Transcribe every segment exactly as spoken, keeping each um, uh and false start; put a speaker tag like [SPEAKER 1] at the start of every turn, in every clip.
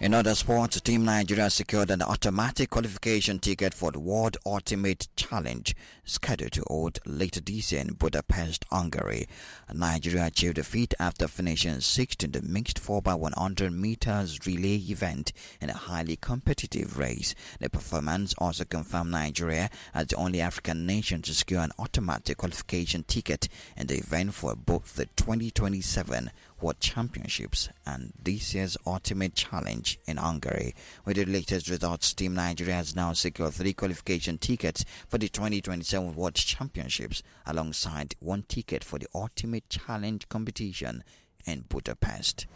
[SPEAKER 1] In other sports, Team Nigeria secured an automatic qualification ticket for the World Ultimate Challenge, scheduled to hold later this year in Budapest, Hungary. Nigeria achieved the feat after finishing sixth in the mixed four by one hundred meters relay event in a highly competitive race. The performance also confirmed Nigeria as the only African nation to secure an automatic qualification ticket in the event for both the twenty twenty-seven World Championships and this year's Ultimate Challenge in Hungary. With the latest results, Team Nigeria has now secured three qualification tickets for the twenty twenty-seven World Championships alongside one ticket for the Ultimate Challenge competition in Budapest.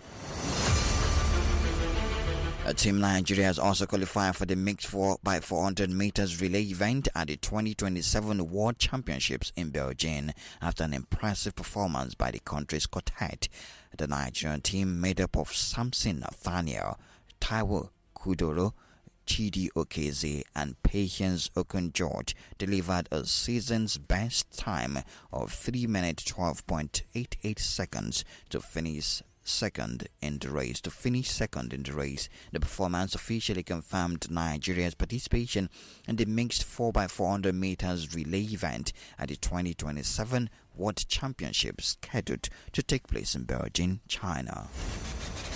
[SPEAKER 1] Uh, Team Nigeria has also qualified for the mixed four by four hundred meters relay event at the twenty twenty-seven World Championships in Beijing after an impressive performance by the country's quartet. The Nigerian team, made up of Samson Nathaniel, Taiwo Kudoro, Chidi Okeze and Patience Okon-George, delivered a season's best time of three minutes twelve point eight eight seconds to finish second in the race to finish second in the race. The performance officially confirmed Nigeria's participation in the mixed four by four hundred meters relay event at the twenty twenty-seven World Championships scheduled to take place in Beijing, China.